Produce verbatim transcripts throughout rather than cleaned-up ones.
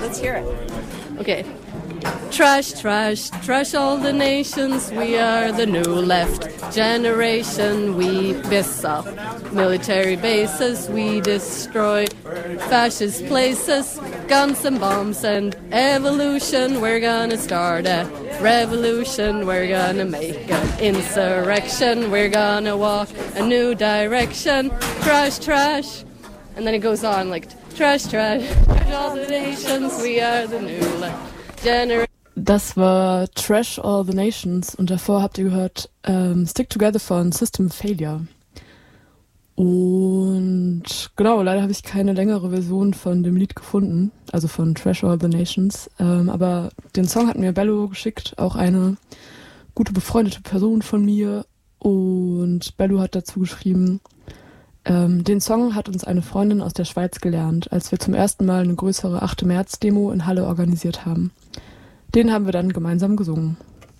Let's hear it. Okay. Trash, trash, trash all the nations. We are the new left generation. We piss up military bases. We destroy fascist places. Guns and bombs and evolution. We're gonna start a revolution. We're gonna make an insurrection. We're gonna walk a new direction. Trash, trash. And then it goes on like trash, trash, trash all the nations. We are the new left. Das war Trash All the Nations und davor habt ihr gehört ähm, Stick Together von System Failure. Und genau, leider habe ich keine längere Version von dem Lied gefunden, also von Trash All the Nations. Ähm, aber den Song hat mir Bello geschickt, auch eine gute befreundete Person von mir. Und Bello hat dazu geschrieben, ähm, den Song hat uns eine Freundin aus der Schweiz gelernt, als wir zum ersten Mal eine größere achte März-Demo in Halle organisiert haben. Den haben wir dann gemeinsam gesungen.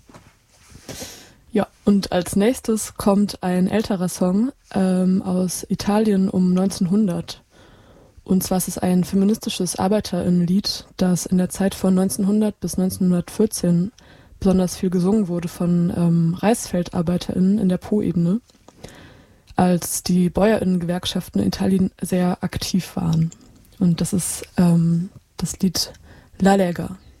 Ja, und als nächstes kommt ein älterer Song ähm, aus Italien um neunzehnhundert. Und zwar ist es ein feministisches Arbeiterinnenlied, das in der Zeit von neunzehnhundert bis neunzehnhundertvierzehn besonders viel gesungen wurde von ähm, Reisfeldarbeiterinnen in der Po-Ebene, als die Bäuerinnen-Gewerkschaften in Italien sehr aktiv waren. Und das ist ähm, das Lied La Lega.